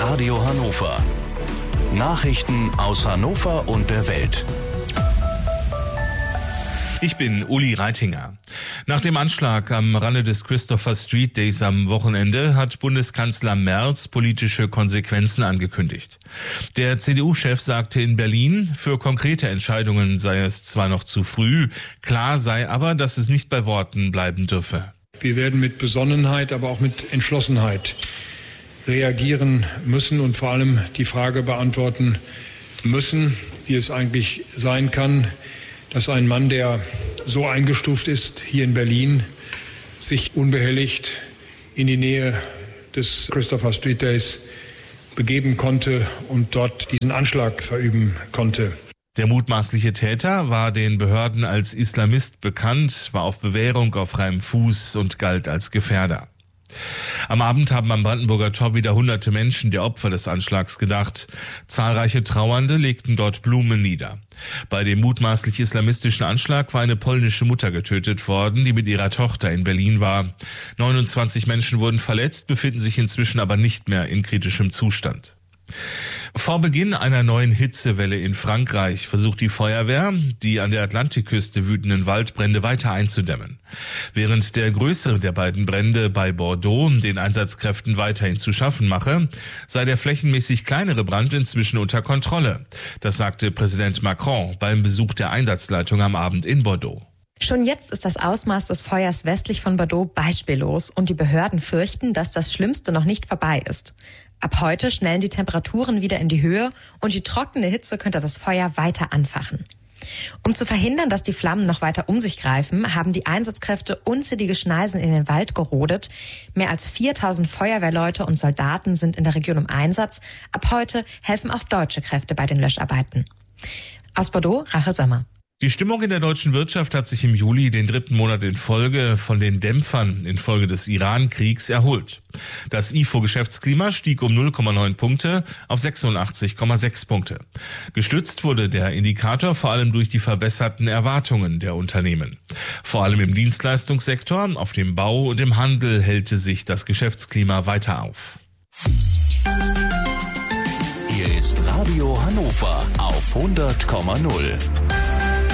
Radio Hannover. Nachrichten aus Hannover und der Welt. Ich bin Uli Reitinger. Nach dem Anschlag am Rande des Christopher Street Days am Wochenende hat Bundeskanzler Merz politische Konsequenzen angekündigt. Der CDU-Chef sagte in Berlin, für konkrete Entscheidungen sei es zwar noch zu früh, klar sei aber, dass es nicht bei Worten bleiben dürfe. Wir werden mit Besonnenheit, aber auch mit Entschlossenheit reagieren müssen und vor allem die Frage beantworten müssen, wie es eigentlich sein kann, dass ein Mann, der so eingestuft ist hier in Berlin, sich unbehelligt in die Nähe des Christopher Street Days begeben konnte und dort diesen Anschlag verüben konnte. Der mutmaßliche Täter war den Behörden als Islamist bekannt, war auf Bewährung auf freiem Fuß und galt als Gefährder. Am Abend haben am Brandenburger Tor wieder hunderte Menschen der Opfer des Anschlags gedacht. Zahlreiche Trauernde legten dort Blumen nieder. Bei dem mutmaßlich islamistischen Anschlag war eine polnische Mutter getötet worden, die mit ihrer Tochter in Berlin war. 29 Menschen wurden verletzt, befinden sich inzwischen aber nicht mehr in kritischem Zustand. Vor Beginn einer neuen Hitzewelle in Frankreich versucht die Feuerwehr, die an der Atlantikküste wütenden Waldbrände weiter einzudämmen. Während der größere der beiden Brände bei Bordeaux den Einsatzkräften weiterhin zu schaffen mache, sei der flächenmäßig kleinere Brand inzwischen unter Kontrolle. Das sagte Präsident Macron beim Besuch der Einsatzleitung am Abend in Bordeaux. Schon jetzt ist das Ausmaß des Feuers westlich von Bordeaux beispiellos und die Behörden fürchten, dass das Schlimmste noch nicht vorbei ist. Ab heute schnellen die Temperaturen wieder in die Höhe und die trockene Hitze könnte das Feuer weiter anfachen. Um zu verhindern, dass die Flammen noch weiter um sich greifen, haben die Einsatzkräfte unzählige Schneisen in den Wald gerodet. Mehr als 4000 Feuerwehrleute und Soldaten sind in der Region im Einsatz. Ab heute helfen auch deutsche Kräfte bei den Löscharbeiten. Aus Bordeaux, Rachel Sommer. Die Stimmung in der deutschen Wirtschaft hat sich im Juli den dritten Monat in Folge von den Dämpfern infolge des Iran-Kriegs erholt. Das IFO-Geschäftsklima stieg um 0,9 Punkte auf 86,6 Punkte. Gestützt wurde der Indikator vor allem durch die verbesserten Erwartungen der Unternehmen. Vor allem im Dienstleistungssektor, auf dem Bau und im Handel hellte sich das Geschäftsklima weiter auf. Hier ist Radio Hannover auf 100,0.